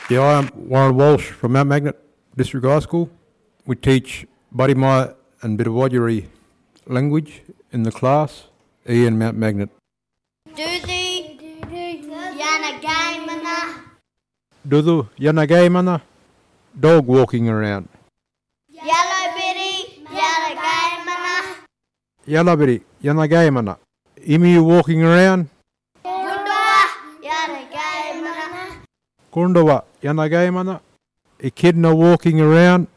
Yeah, I'm Warren Walsh from Mount Magnet District High School. We teach Budimai and Bidawajiri language in the class, Ian Mount Magnet. Duthi Yanagaimana. Dudu Yanagaimana, dog walking around. Yellowbitty Yanagaimana. Yalabiri Yanagaimana, emu walking around. Gundwa Yanagaimana. Kundawa Yanagaimana, echidna walking around.